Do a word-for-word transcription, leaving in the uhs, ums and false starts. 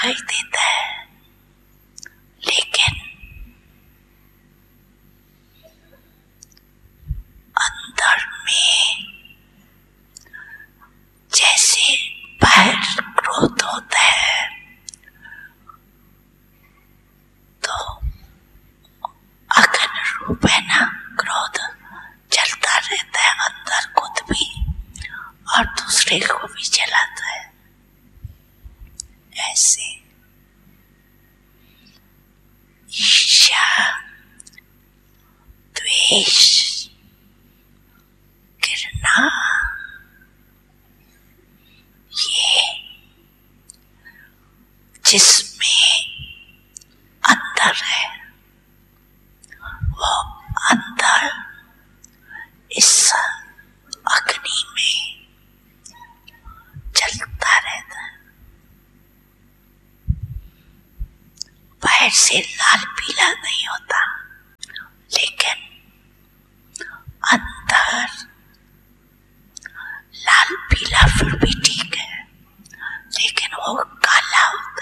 दिखाई देता है, लेकिन अंदर में जैसे बाहर क्रोध होता है तो अखंड रूप है ना, क्रोध चलता रहता है अंदर खुद भी और दूसरे को भी चलाता है। ऐसे ईर्ष्या, द्वेष, घृणा, ये जिसमें अंदर है वो अंदर इस अग्नि में चलता रहता है। बाहर से लाल पीला नहीं होता, लेकिन अंदर लाल पीला फिर भी ठीक है, लेकिन वो